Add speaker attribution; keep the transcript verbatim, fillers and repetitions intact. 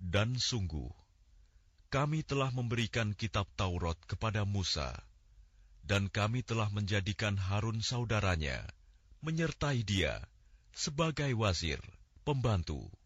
Speaker 1: Dan sungguh, kami telah memberikan kitab Taurat kepada Musa, dan kami telah menjadikan Harun saudaranya menyertai dia sebagai wazir, pembantu.